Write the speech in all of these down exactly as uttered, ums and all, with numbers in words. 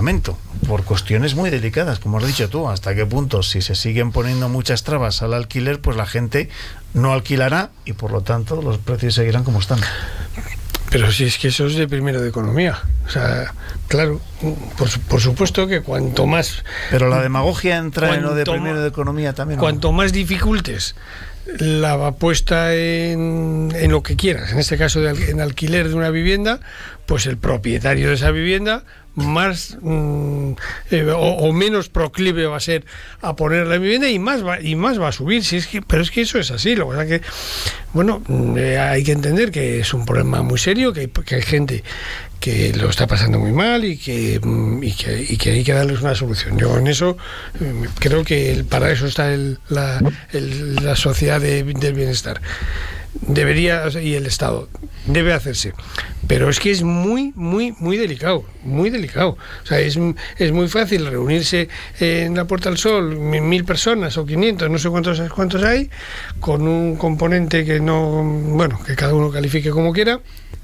momento, por cuestiones muy delicadas, como has dicho tú, hasta qué punto, si se siguen poniendo muchas trabas al alquiler, pues la gente no alquilará y por lo tanto los precios seguirán como están. Pero si es que eso es de primero de economía. O sea, claro, por, por supuesto que cuanto más... Pero la demagogia entra en lo de primero de economía también. ¿No? Cuanto más dificultes la apuesta en, en lo que quieras, en este caso de, en alquiler de una vivienda, pues el propietario de esa vivienda más mm, eh, o, o menos proclive va a ser a poner la vivienda y más va, y más va a subir. Si es que, pero es que eso es así. Lo que pasa que, bueno, eh, hay que entender que es un problema muy serio, que hay, que hay gente que lo está pasando muy mal y que, y que, y que hay que darles una solución. Yo en eso eh, creo que el, para eso está el, la, el, la sociedad de, del bienestar. Debería, y el Estado debe hacerse, pero es que es muy, muy, muy delicado, muy delicado. O sea, es, es muy fácil reunirse en la Puerta del Sol mil personas o quinientos, no sé cuántos cuántos hay, con un componente que no, bueno, que cada uno califique como quiera,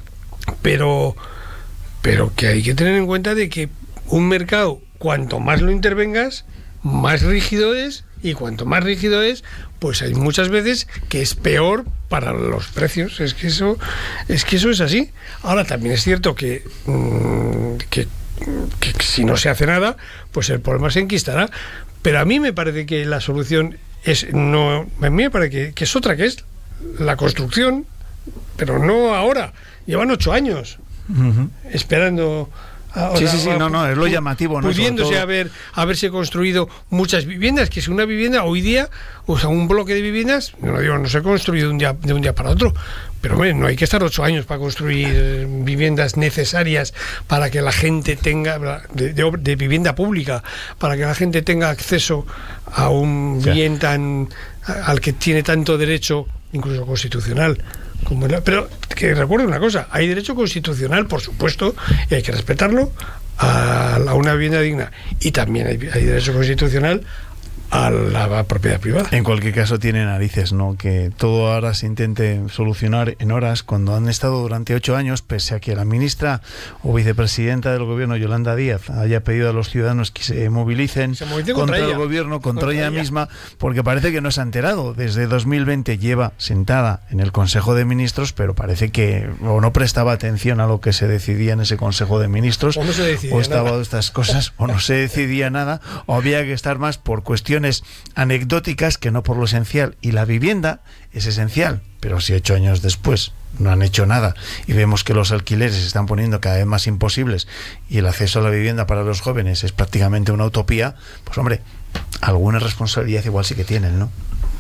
pero, pero que hay que tener en cuenta de que un mercado, cuanto más lo intervengas, más rígido es, y cuanto más rígido es, pues hay muchas veces que es peor para los precios. Es que eso es que eso es así. Ahora también es cierto que, mmm, que, que si no se hace nada, pues el problema se enquistará. Pero a mí me parece que la solución es no, a mí me parece que, que es otra, que es la construcción, pero no ahora. Llevan ocho años uh-huh. esperando. Ahora, sí, sí, sí, no, no, es lo llamativo, ¿no? Pudiéndose haber, haberse construido muchas viviendas, que es una vivienda hoy día, o sea, un bloque de viviendas, no digo, no se ha construido de un día, de un día para otro, pero hombre, no hay que estar ocho años para construir viviendas necesarias para que la gente tenga, de, de, de vivienda pública, para que la gente tenga acceso a un sí. bien tan, al que tiene tanto derecho, incluso constitucional. Como la, pero que recuerde una cosa, hay derecho constitucional, por supuesto, y hay que respetarlo, a, a una vivienda digna, y también hay, hay derecho constitucional a la propiedad privada. En cualquier caso tiene narices, ¿no? Que todo ahora se intente solucionar en horas, cuando han estado durante ocho años, pese a que la ministra o vicepresidenta del gobierno, Yolanda Díaz, haya pedido a los ciudadanos que se movilicen se contra, contra el gobierno, contra, contra ella, ella misma, porque parece que no se ha enterado. Desde dos mil veinte lleva sentada en el Consejo de Ministros, pero parece que o no prestaba atención a lo que se decidía en ese Consejo de Ministros, o, no se decidía o estaba nada. estas cosas, o no se decidía nada, o había que estar más por cuestiones anecdóticas que no por lo esencial. Y la vivienda es esencial, pero si ocho años después no han hecho nada y vemos que los alquileres se están poniendo cada vez más imposibles y el acceso a la vivienda para los jóvenes es prácticamente una utopía, pues hombre, alguna responsabilidad igual sí que tienen, ¿no?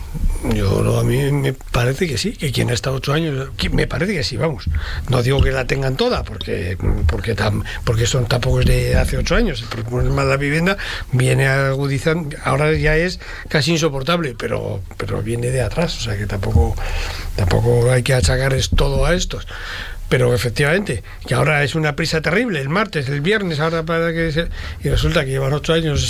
Yo no, a mí me parece que sí, que quien ha estado ocho años, me parece que sí, vamos. No digo que la tengan toda, porque porque tam, porque son tampoco es de hace ocho años. El problema de la vivienda viene agudizando, ahora ya es casi insoportable, pero pero viene de atrás, o sea que tampoco tampoco hay que achacar es todo a estos. Pero efectivamente, que ahora es una prisa terrible, el martes, el viernes, ahora para que se, y resulta que llevan ocho años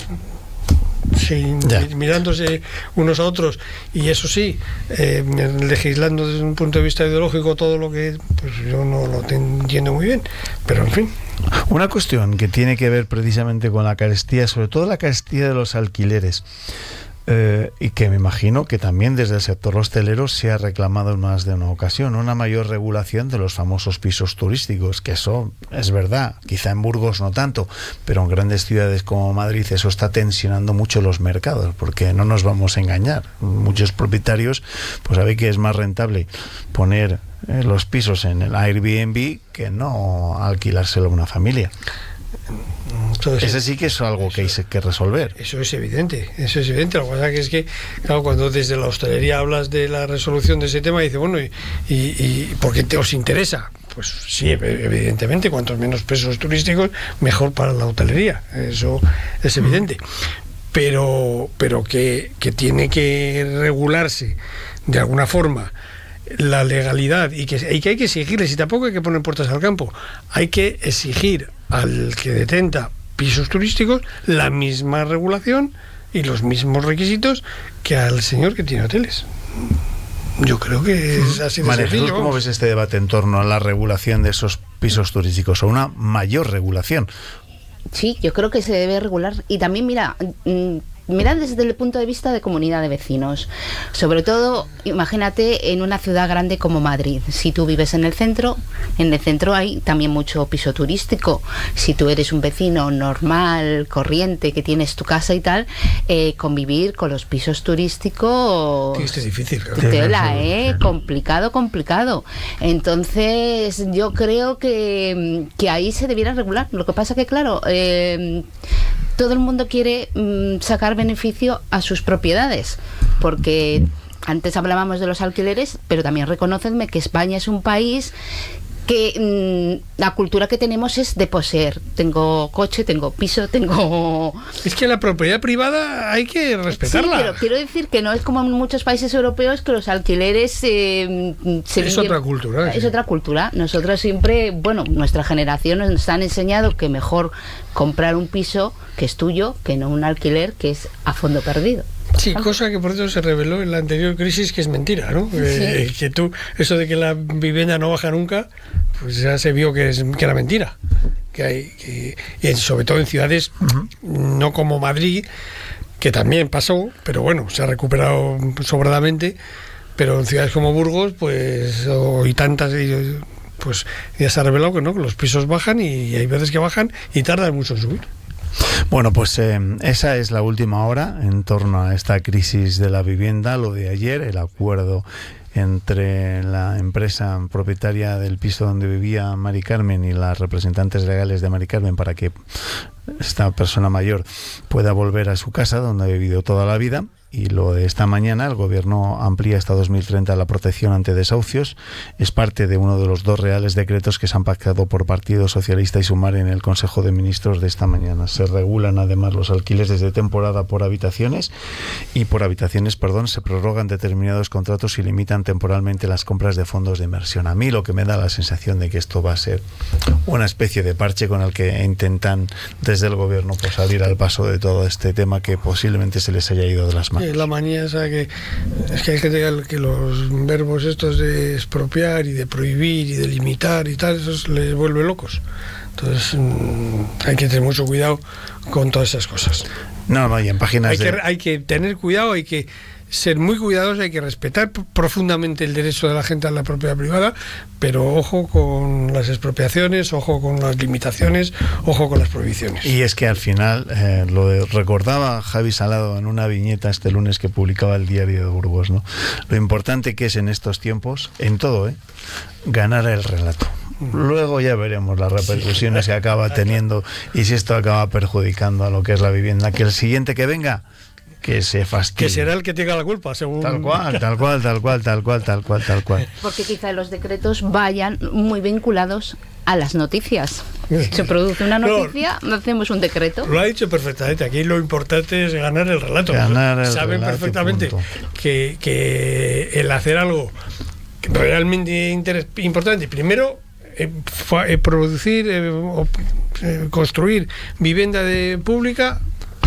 sí, mirándose unos a otros, y eso sí, eh, legislando desde un punto de vista ideológico todo lo que, pues yo no lo entiendo muy bien, pero en fin. Una cuestión que tiene que ver precisamente con la carestía, sobre todo la carestía de los alquileres, eh, y que me imagino que también desde el sector hostelero se ha reclamado en más de una ocasión, una mayor regulación de los famosos pisos turísticos, que eso es verdad, quizá en Burgos no tanto, pero en grandes ciudades como Madrid eso está tensionando mucho los mercados, porque no nos vamos a engañar, muchos propietarios pues saben que es más rentable poner eh, los pisos en el Airbnb que no alquilárselo a una familia. Entonces, ese sí que es algo que hay que resolver. Eso es evidente, eso es evidente. Lo que pasa es que, claro, cuando desde la hostelería hablas de la resolución de ese tema, dice, bueno, y, y, y ¿por qué te os interesa? Pues sí, evidentemente, cuantos menos pesos turísticos, mejor para la hotelería. Eso es evidente. Pero, pero que, que tiene que regularse de alguna forma la legalidad y que, y que hay que exigirles, y tampoco hay que poner puertas al campo, hay que exigir al que detenta pisos turísticos la misma regulación y los mismos requisitos que al señor que tiene hoteles. Yo creo que es así de María sencillo. ¿Cómo ves este debate en torno a la regulación de esos pisos turísticos o una mayor regulación? sí, yo creo que se debe regular. Y también, mira, mmm, mira desde el punto de vista de comunidad de vecinos. Sobre todo, imagínate en una ciudad grande como Madrid. Si tú vives en el centro, en el centro hay también mucho piso turístico. Si tú eres un vecino normal, corriente, que tienes tu casa y tal, eh, convivir con los pisos turísticos... Esto es difícil. Claro. Tela, ¿eh? Complicado, complicado. Entonces, yo creo que, que ahí se debiera regular. Lo que pasa que, claro... Eh, todo el mundo quiere mmm, sacar beneficio a sus propiedades, porque antes hablábamos de los alquileres, pero también reconócenme que España es un país que mmm, la cultura que tenemos es de poseer. Tengo coche, tengo piso, tengo... Es que la propiedad privada hay que respetarla. Sí, pero quiero decir que no es como en muchos países europeos que los alquileres eh, se es viven... otra cultura. Es sí. otra cultura. Nosotros siempre, bueno, nuestra generación nos han enseñado que mejor comprar un piso que es tuyo que no un alquiler que es a fondo perdido. Sí, cosa que por eso se reveló en la anterior crisis, que es mentira, ¿no? Sí. Eh, que tú, eso de que la vivienda no baja nunca, pues ya se vio que, es, que era mentira. Que hay, que, y sobre todo en ciudades uh-huh. no como Madrid, que también pasó, pero bueno, se ha recuperado sobradamente, pero en ciudades como Burgos, pues, o, y tantas, pues ya se ha revelado que no, que los pisos bajan y hay veces que bajan y tardan mucho en subir. Bueno, pues eh, esa es la última hora en torno a esta crisis de la vivienda. Lo de ayer, el acuerdo entre la empresa propietaria del piso donde vivía Mari Carmen y las representantes legales de Mari Carmen para que esta persona mayor pueda volver a su casa donde ha vivido toda la vida. Y lo de esta mañana, el gobierno amplía hasta dos mil treinta la protección ante desahucios. Es parte de uno de los dos reales decretos que se han pactado por Partido Socialista y Sumar en el Consejo de Ministros de esta mañana. Se regulan además los alquileres de temporada por habitaciones y por habitaciones, perdón, se prorrogan determinados contratos y limitan temporalmente las compras de fondos de inversión. A mí lo que me da la sensación de que esto va a ser una especie de parche con el que intentan desde el gobierno pues, salir al paso de todo este tema que posiblemente se les haya ido de las manos. La manía esa que es que hay gente que los verbos estos de expropiar y de prohibir y de limitar y tal, eso les vuelve locos. Entonces mmm, hay que tener mucho cuidado con todas esas cosas. No, no, y en páginas hay de... que hay que tener cuidado, hay que ser muy cuidadosos, hay que respetar profundamente el derecho de la gente a la propiedad privada, pero ojo con las expropiaciones, ojo con las limitaciones, ojo con las prohibiciones. Y es que al final, eh, lo de, recordaba Javi Salado en una viñeta este lunes que publicaba el Diario de Burgos, ¿no? Lo importante que es en estos tiempos, en todo, ¿eh? ganar el relato. Luego ya veremos las repercusiones sí. que acaba teniendo y si esto acaba perjudicando a lo que es la vivienda. Que el siguiente que venga, que se fastidie. Que será el que tenga la culpa, según... Tal cual, tal cual, tal cual, tal cual, tal cual, tal cual. Porque quizá los decretos vayan muy vinculados a las noticias. Se produce una noticia, no, hacemos un decreto. Lo ha dicho perfectamente. Aquí lo importante es ganar el relato. Ganar el Saben relato, perfectamente que, que el hacer algo realmente interes- importante, primero, eh, fa- eh, producir, eh, o, eh, construir vivienda de pública,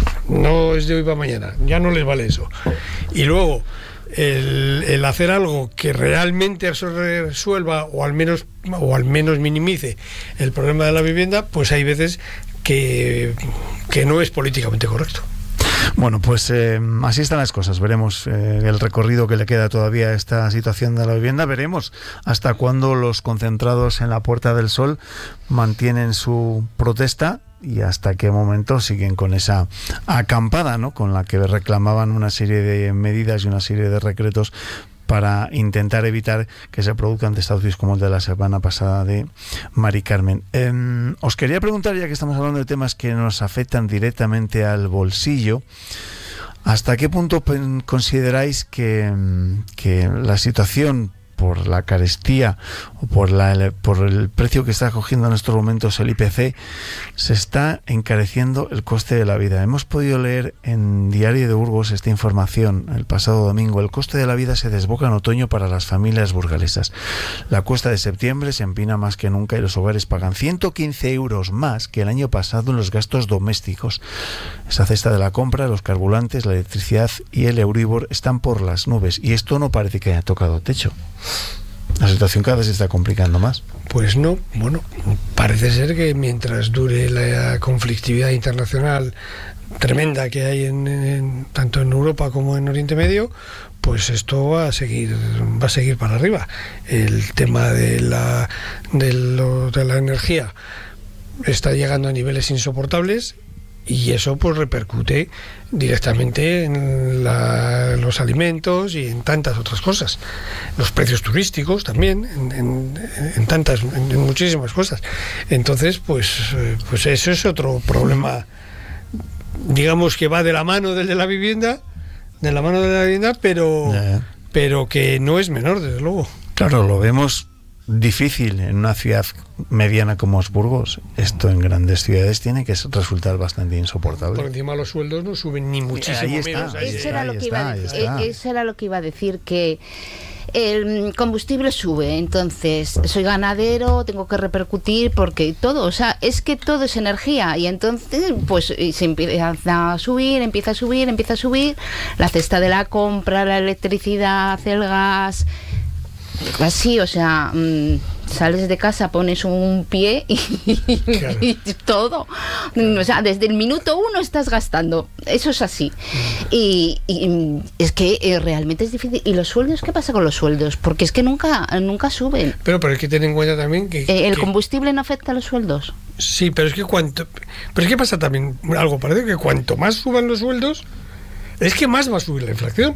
no es de hoy para mañana, ya no les vale eso. Y luego el, el hacer algo que realmente resuelva o al menos o al menos minimice el problema de la vivienda, pues hay veces que, que no es políticamente correcto. Bueno, pues eh, así están las cosas. Veremos eh, el recorrido que le queda todavía a esta situación de la vivienda. Veremos hasta cuándo los concentrados en la Puerta del Sol mantienen su protesta y hasta qué momento siguen con esa acampada, ¿no? Con la que reclamaban una serie de medidas y una serie de decretos para intentar evitar que se produzcan desahucios como el de la semana pasada de Mari Carmen. Eh, os quería preguntar, ya que estamos hablando de temas que nos afectan directamente al bolsillo, ¿hasta qué punto consideráis que, que la situación por la carestía o por, la, por el precio que está cogiendo en estos momentos el I P C, se está encareciendo el coste de la vida? Hemos podido leer en Diario de Burgos esta información el pasado domingo. El coste de la vida se desboca en otoño para las familias burgalesas. La cuesta de septiembre se empina más que nunca y los hogares pagan ciento quince euros más que el año pasado en los gastos domésticos. Esa cesta de la compra, los carburantes, la electricidad y el Euribor están por las nubes y esto no parece que haya tocado techo. La situación cada vez se está complicando más. Pues no, bueno, parece ser que mientras dure la conflictividad internacional tremenda que hay en, en, tanto en Europa como en Oriente Medio, pues esto va a seguir va a seguir para arriba. El tema de la de, lo, de la energía está llegando a niveles insoportables y eso pues repercute directamente en la, los alimentos y en tantas otras cosas. Los precios turísticos también, en, en, en tantas, en, en muchísimas cosas. Entonces, pues, pues eso es otro problema, digamos, que va de la mano del de la vivienda, de la mano de la vivienda, pero, yeah. pero que no es menor, desde luego. Claro, lo vemos difícil en una ciudad mediana como es Burgos. Esto en grandes ciudades tiene que resultar bastante insoportable. Por encima los sueldos no suben ni muchísimo ahí está, menos. Ahí eso, está, era ahí lo que está, iba a decir, eso era lo que iba a decir, que el combustible sube, entonces soy ganadero, tengo que repercutir porque todo, o sea, es que todo es energía y entonces pues se empieza a subir, empieza a subir, empieza a subir, la cesta de la compra, la electricidad, el gas, así, o sea, mmm, sales de casa, pones un pie y, claro. y todo, claro. O sea, desde el minuto uno estás gastando, eso es así. Y, y es que eh, realmente es difícil. ¿Y los sueldos? ¿Qué pasa con los sueldos? Porque es que nunca nunca suben. Pero, pero hay que tener en cuenta también que... Eh, ¿El que... combustible no afecta a los sueldos? Sí, pero es que cuanto... Pero es que pasa también algo parece que cuanto más suban los sueldos, es que más va a subir la inflación.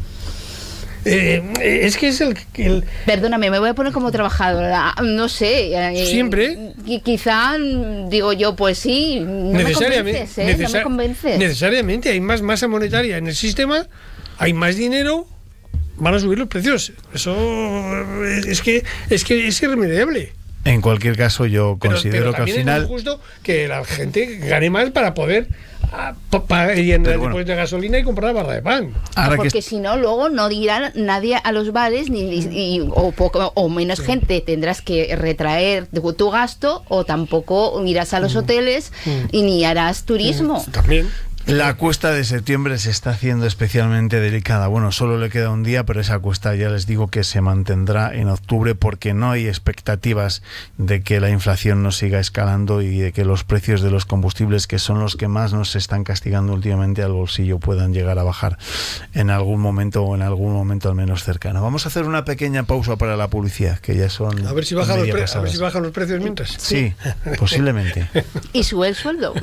Eh, es que es el, el... Perdóname, me voy a poner como trabajadora, no sé. Eh, ¿Siempre? Y quizá, digo yo, pues sí, no necesariamente, me convences, ¿eh? necesar- no me convences. Necesariamente, hay más masa monetaria en el sistema, hay más dinero, van a subir los precios. Eso es que es, que es irremediable. En cualquier caso, yo Pero, considero pero que al final... es justo que la gente gane más para poder a, pa, pa, ir en el bueno. depósito de gasolina y comprar barra de pan. Ahora porque que... si no, luego no dirá nadie a los bares ni, ni, y, o, poco, o menos sí. gente tendrás que retraer tu, tu gasto o tampoco irás a los hoteles mm. y ni harás turismo. Mm. También. La cuesta de septiembre se está haciendo especialmente delicada. Bueno, solo le queda un día, pero esa cuesta ya les digo que se mantendrá en octubre porque no hay expectativas de que la inflación no siga escalando y de que los precios de los combustibles, que son los que más nos están castigando últimamente al bolsillo, puedan llegar a bajar en algún momento o en algún momento al menos cercano. Vamos a hacer una pequeña pausa para la publicidad, que ya son a ver si bajan los, pre- a ver si bajan los precios mientras. Sí, posiblemente. ¿Y sube el sueldo?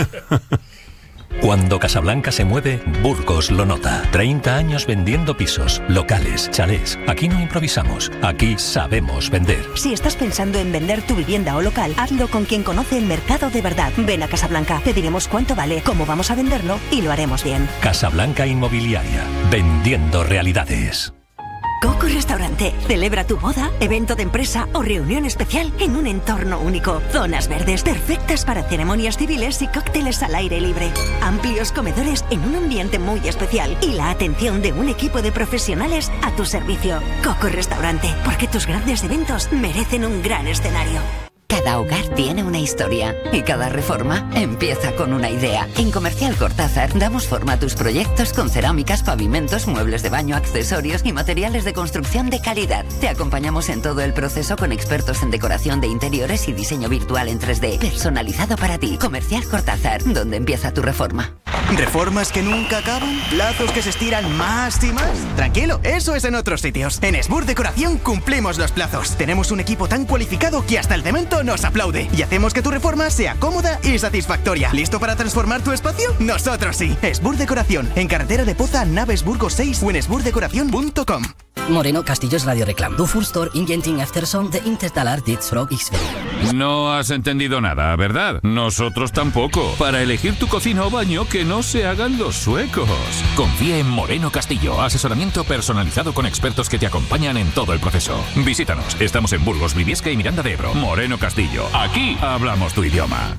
Cuando Casablanca se mueve, Burgos lo nota. treinta años vendiendo pisos, locales, chalés. Aquí no improvisamos, aquí sabemos vender. Si estás pensando en vender tu vivienda o local, hazlo con quien conoce el mercado de verdad. Ven a Casablanca, te diremos cuánto vale, cómo vamos a venderlo y lo haremos bien. Casablanca Inmobiliaria, vendiendo realidades. Coco Restaurante. Celebra tu boda, evento de empresa o reunión especial en un entorno único. Zonas verdes perfectas para ceremonias civiles y cócteles al aire libre. Amplios comedores en un ambiente muy especial y la atención de un equipo de profesionales a tu servicio. Coco Restaurante, porque tus grandes eventos merecen un gran escenario. Cada hogar tiene una historia y cada reforma empieza con una idea. En Comercial Cortázar damos forma a tus proyectos con cerámicas, pavimentos, muebles de baño, accesorios y materiales de construcción de calidad. Te acompañamos en todo el proceso con expertos en decoración de interiores y diseño virtual en tres D, personalizado para ti. Comercial Cortázar, donde empieza tu reforma. ¿Reformas que nunca acaban? ¿Plazos que se estiran más y más? Tranquilo, eso es en otros sitios. En Esbur Decoración cumplimos los plazos. Tenemos un equipo tan cualificado que hasta el cemento nos aplaude. Y hacemos que tu reforma sea cómoda y satisfactoria. ¿Listo para transformar tu espacio? Nosotros sí. Esbur Decoración, en carretera de Poza, Naves Burgos seis o en esbur decoración punto com. Moreno Castillos Radio Reclam. Du Furstor Ingenting Efterson de Intertalar Ditsfrog X V. No has entendido nada, ¿verdad? Nosotros tampoco. Para elegir tu cocina o baño, que no se hagan los suecos. Confía en Moreno Castillo. Asesoramiento personalizado con expertos que te acompañan en todo el proceso. Visítanos. Estamos en Burgos, Briviesca y Miranda de Ebro. Moreno Castillo. Aquí hablamos tu idioma.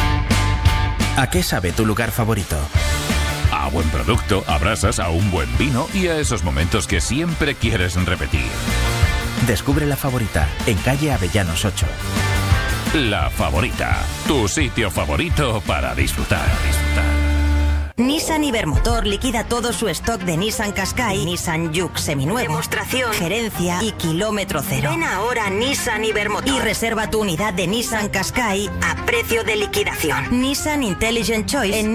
¿A qué sabe tu lugar favorito? A buen producto, a brasas, a un buen vino y a esos momentos que siempre quieres repetir. Descubre La Favorita, en calle Avellanos ocho. La Favorita, tu sitio favorito para disfrutar. disfrutar. Nissan Ibermotor liquida todo su stock de Nissan Qashqai, Nissan Juke seminuevo, demostración, gerencia y kilómetro cero. Ven ahora a Nissan Ibermotor y reserva tu unidad de Nissan Qashqai a precio de liquidación. Nissan Intelligent Choice en